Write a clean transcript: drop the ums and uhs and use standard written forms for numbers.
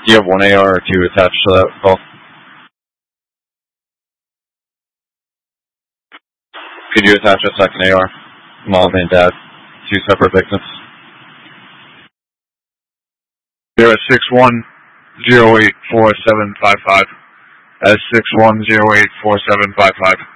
Do you have one AR or two attached to that call? Could you attach a second AR? Mom and dad, two separate victims. They're at 61084755. That's 61084755.